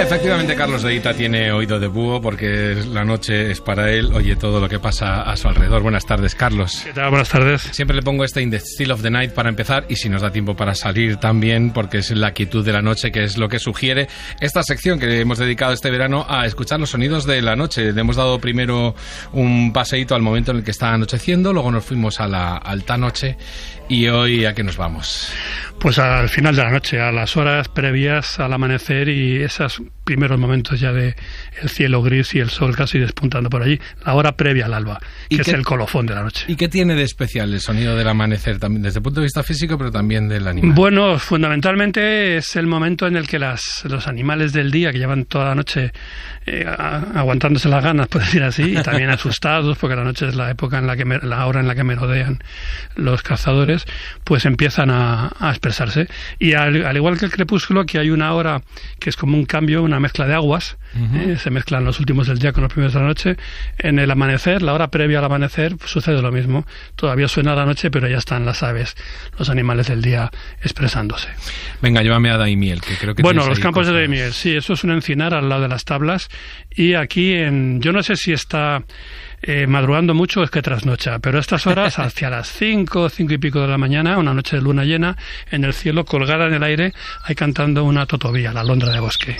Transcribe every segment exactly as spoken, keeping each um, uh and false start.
Efectivamente, Carlos Deita tiene oído de búho porque la noche es para él, oye todo lo que pasa a su alrededor. Buenas tardes, Carlos. ¿Qué tal? Buenas tardes. Siempre le pongo este In the Still of the Night para empezar, y si nos da tiempo para salir también, porque es la quietud de la noche, que es lo que sugiere esta sección que hemos dedicado este verano a escuchar los sonidos de la noche. Le hemos dado primero un paseíto al momento en el que está anocheciendo, luego nos fuimos a la alta noche, y hoy ¿a qué nos vamos? Pues al final de la noche, a las horas previas al amanecer y esos primeros momentos ya de el cielo gris y el sol casi despuntando por allí, la hora previa al alba, que es el colofón de la noche. ¿Y qué tiene de especial el sonido del amanecer, también desde el punto de vista físico, pero también del animal? Bueno, fundamentalmente es el momento en el que las, los animales del día, que llevan toda la noche eh, a, aguantándose las ganas, por decir así, y también asustados, porque la noche es la época en la que me, la hora en la que merodean los cazadores, pues empiezan a, a expresarse. Y al, al igual que el crepúsculo, que hay una hora que es como un cambio, una mezcla de aguas, uh-huh. eh, se mezclan los últimos del día con los primeros de la noche. En el amanecer, la hora previa al amanecer, pues sucede lo mismo. Todavía suena la noche, pero ya están las aves, los animales del día expresándose. Venga, llévame a Daimiel, que creo que bueno, los campos cosas. de Daimiel, sí, eso es un encinar al lado de las tablas, y aquí en, yo no sé si está eh, madrugando mucho o es que trasnocha, pero a estas horas, hacia las cinco, cinco y pico de la mañana, una noche de luna llena, en el cielo, colgada en el aire, hay cantando una totovía, la alondra de bosque.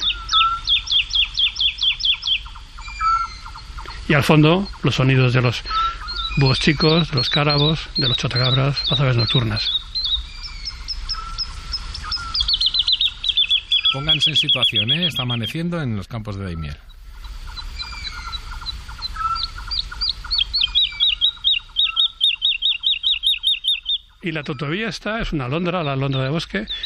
Y al fondo, los sonidos de los búhos chicos, de los cárabos, de los chotacabras, las aves nocturnas. Pónganse en situación, ¿eh? Está amaneciendo en los campos de Daimiel. Y la totovía esta es una alondra, la alondra de bosque,